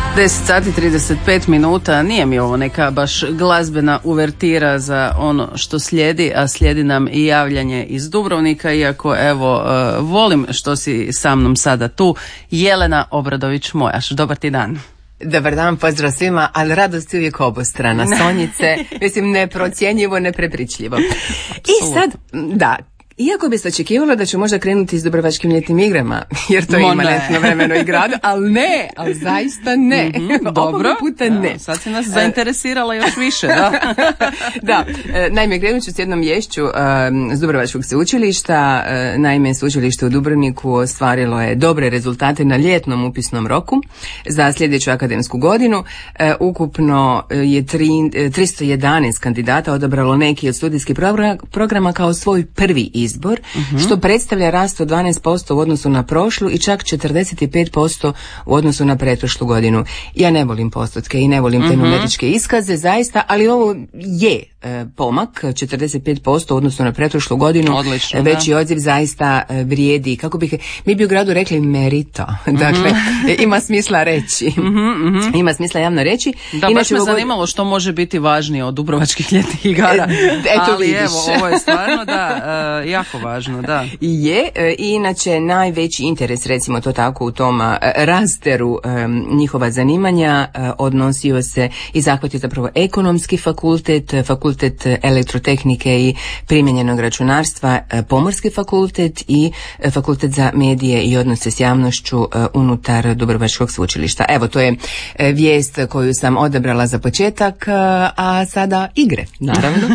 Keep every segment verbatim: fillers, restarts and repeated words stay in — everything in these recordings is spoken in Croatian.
deset sati trideset pet minuta, nije mi ovo neka baš glazbena uvertira za ono što slijedi, a slijedi nam i javljanje iz Dubrovnika, iako evo uh, volim što si sa mnom sada tu. Jelena Obradović-Mojaš, dobar ti dan. Dobar dan, pozdrav svima, ali radost je uvijek obostrana. Sonjice, mislim, neprocjenjivo, neprepričljivo. I sad, da, iako bi se očekivalo da ću možda krenuti s Dubrovačkim ljetnim igrama, jer to je Mo imanentno vremeno i gradu, ali ne, ali zaista ne. Mm-hmm, dobro, puta ne. Ja, sad si nas zainteresirala još više, da. Da, naime, krenut ću s jednom vješću um, s Dubrovačkog sveučilišta. Uh, naime, sveučilište u Dubrovniku ostvarilo je dobre rezultate na ljetnom upisnom roku za sljedeću akademsku godinu. Uh, ukupno je tri, tristo jedanaest kandidata odabralo neki od studijskih programa kao svoj prvi izbor. izbor, uh-huh. što predstavlja rast od dvanaest posto u odnosu na prošlu i čak četrdeset pet posto u odnosu na pretprošlu godinu. Ja ne volim postotke i ne volim te uh-huh. numeričke iskaze, zaista, ali ovo je e, pomak, četrdeset pet posto u odnosu na pretprošlu godinu. Odlično, veći odziv zaista e, vrijedi. Kako bih, mi bi u gradu rekli merito. Dakle, uh-huh. ima smisla reći. Uh-huh, uh-huh. Ima smisla javno reći. Da, inače, baš me ovog... zanimalo što može biti važnije od Dubrovačkih ljetnih igara. E, eto ali vidiš. Evo, ovo je stvarno, da, uh, jako važno, da. Je, e, inače najveći interes, recimo to tako, u tom a, rasteru a, njihova zanimanja a, odnosio se i zahvatio zapravo ekonomski fakultet, fakultet elektrotehnike i primijenjenog računarstva, a, pomorski fakultet i a, fakultet za medije i odnose s javnošću a, unutar Dubrovačkog sveučilišta. Evo, to je a, vijest koju sam odabrala za početak, a, a sada igre, naravno.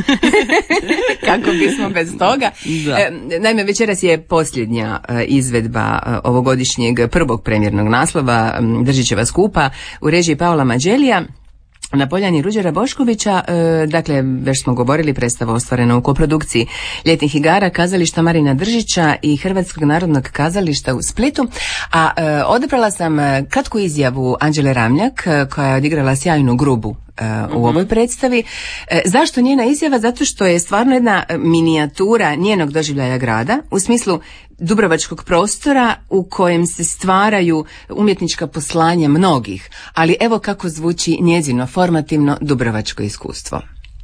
Kako bismo bez toga. E, naime, večeras je posljednja e, izvedba e, ovogodišnjeg prvog premijernog naslova m, Držićeva skupa u režiji Paola Mađelija na Poljani Ruđera Boškovića. E, dakle, već smo govorili, predstava ostvarena u koprodukciji Ljetnih igara, kazališta Marina Držića i Hrvatskog narodnog kazališta u Splitu. A e, odabrala sam kratku izjavu Anđele Ramljak, koja je odigrala sjajnu Grubu u ovoj predstavi. E, zašto njena izjava? Zato što je stvarno jedna minijatura njenog doživljaja grada, u smislu dubrovačkog prostora u kojem se stvaraju umjetnička poslanja mnogih, ali evo kako zvuči njezino formativno dubrovačko iskustvo.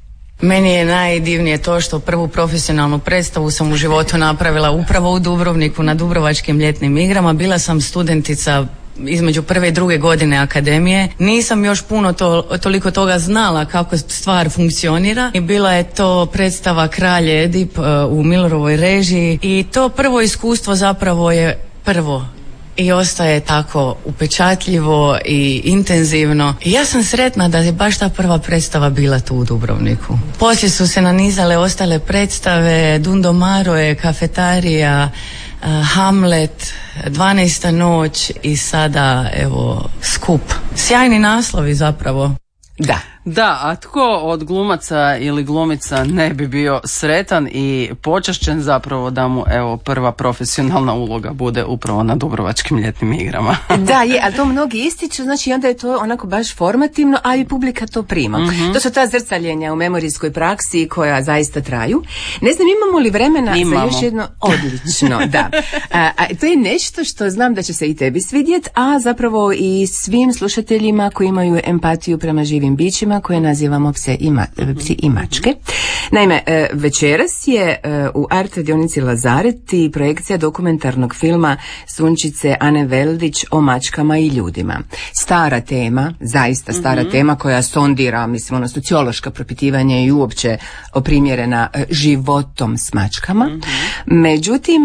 Meni je najdivnije to što prvu profesionalnu predstavu sam u životu napravila upravo u Dubrovniku na Dubrovačkim ljetnim igrama. Bila sam studentica između prve i druge godine akademije. Nisam još puno to, toliko toga znala kako stvar funkcionira. I bila je to predstava Kralj Edip uh, u Millerovoj režiji i to prvo iskustvo zapravo je prvo i ostaje tako upečatljivo i intenzivno. I ja sam sretna da je baš ta prva predstava bila tu u Dubrovniku. Poslije su se nanizale ostale predstave, Dundomaroje, Kafetarija, Uh, Hamlet, dvanaesta noć i sada evo Skup. Sjajni naslovi zapravo. Da. Da, a tko od glumaca ili glumica ne bi bio sretan i počašćen zapravo da mu evo prva profesionalna uloga bude upravo na Dubrovačkim ljetnim igrama. Da, je, ali to mnogi ističu, znači onda je to onako baš formativno, a i publika to prima. Mm-hmm. To su ta zrcaljenja u memorijskoj praksi koja zaista traju. Ne znam, imamo li vremena imamo. za još jedno? Odlično, da. A, a to je nešto što znam da će se i tebi svidjeti, a zapravo i svim slušateljima koji imaju empatiju prema živim bićima koje nazivamo pse i, ma, psi i mačke. Naime, večeras je u art radionici Lazareti projekcija dokumentarnog filma Sunčice Ane Veldić o mačkama i ljudima. Stara tema, zaista stara mm-hmm. tema koja sondira, mislim, ono sociološka propitivanja i uopće oprimjerena životom s mačkama. Mm-hmm. Međutim,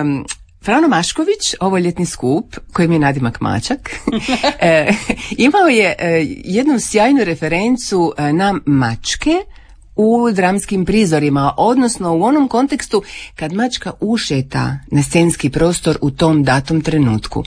Frano Mašković, ovo ljetni skup, kojim je nadimak Mačak, e, imao je e, jednu sjajnu referencu e, na mačke u dramskim prizorima, odnosno u onom kontekstu kad mačka ušeta na scenski prostor u tom datom trenutku.